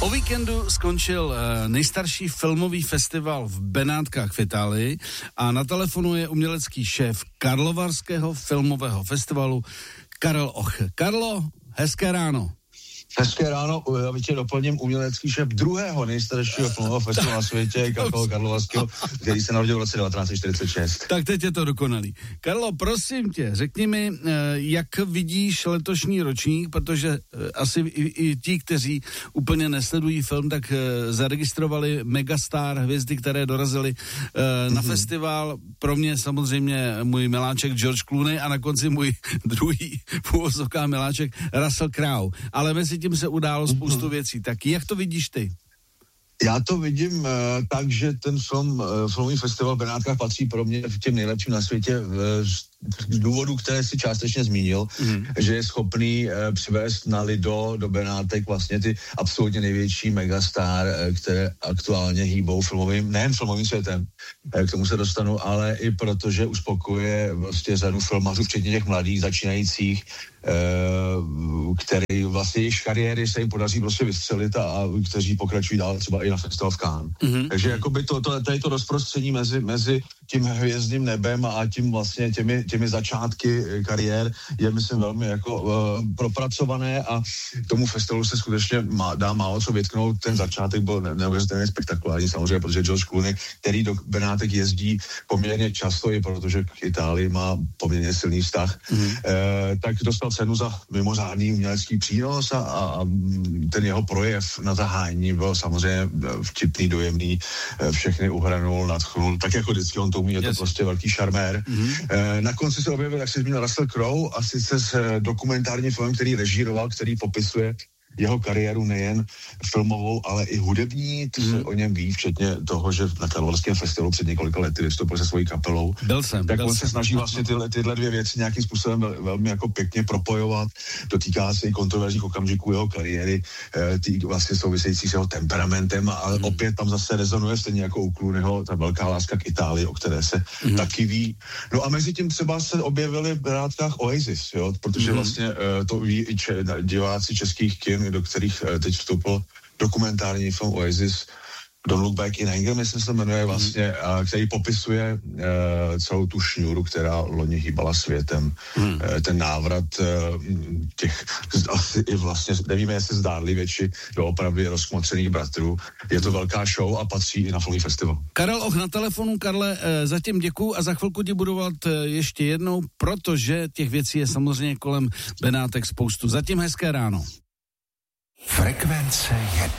O víkendu skončil nejstarší filmový festival v Benátkách v Itálii a na telefonu je umělecký šéf Karlovarského filmového festivalu Karel Och. Karlo, hezké ráno. Hezké ráno, já tě doplním, umělecký šéf druhého nejstaršího filmového festivalu na světě, Karlovarského, který se narodil v roce 1946. Tak teď je to dokonalý. Karlo, prosím tě, řekni mi, jak vidíš letošní ročník, protože asi i ti, kteří úplně nesledují film, tak zaregistrovali megastar hvězdy, které dorazily na festival. Pro mě samozřejmě můj miláček George Clooney a na konci můj druhý půvozovká miláček Russell Crowe. Ale mezi tím se událo spoustu věcí. Tak jak to vidíš ty? Já to vidím tak, že ten filmový festival v Benátkách patří pro mě k těm nejlepším na světě z důvodů, které si částečně zmínil, že je schopný přivést na Lido do Benátek vlastně ty absolutně největší megastar, které aktuálně hýbou nejen filmovým světem, k tomu se dostanu, ale i protože uspokojuje vlastně řadu filmařů, včetně těch mladých, začínajících, který vlastně jejich kariéry se jim podaří prostě vystřelit a kteří pokračují dál třeba i na festival v Cannes. Takže jakoby tady to rozprostření mezi tím hvězdným nebem a tím vlastně těmi začátky kariér je, myslím, velmi jako propracované a tomu festivalu se skutečně dá málo co vytknout. Ten začátek byl neuvěřitelně spektakulární samozřejmě, protože George Clooney, který do Benátek jezdí poměrně často, i protože k Itálii má poměrně silný vztah, tak dostal cenu za mimořádný umělecký přínos a ten jeho projev na zahání byl samozřejmě vtipný, dojemný, všechny uhranul, nadchnul, tak jako vždycky on to umí, je to prostě velký šarmér. Na konci se objevil, jak se zmínil, Russell Crowe a sice s dokumentárním filmem, který režíroval, který popisuje jeho kariéru nejen filmovou, ale i hudební. Ty se o něm ví, včetně toho, že na Karlovarském festivalu před několika lety vystoupil se svojí kapelou. Tak on se snaží vlastně tyhle dvě věci nějakým způsobem velmi jako pěkně propojovat. Dotýká se i kontroverzních okamžiků jeho kariéry, vlastně související s jeho temperamentem, ale opět tam zase rezonuje stejně jako u Clooneyho ta velká láska k Itálii, o které se taky ví. No a mezi tím třeba se objevily v Benátkách Oasis, jo, protože vlastně to ví i diváci českých kin, do kterých teď vstoupil dokumentární film Oasis, Don't Look Back in Anger, myslím se jmenuje vlastně, který popisuje celou tu šňůru, která loni hýbala světem. Ten návrat těch asi i vlastně, nevíme, jestli zdánlivě, či doopravdy rozkmotřených bratrů. Je to velká show a patří i na filmový festival. Karel Och na telefonu. Karle, zatím děkuju a za chvilku ti budu volat ještě jednou, protože těch věcí je samozřejmě kolem Benátek spoustu. Zatím hezké ráno. Frekvence 1.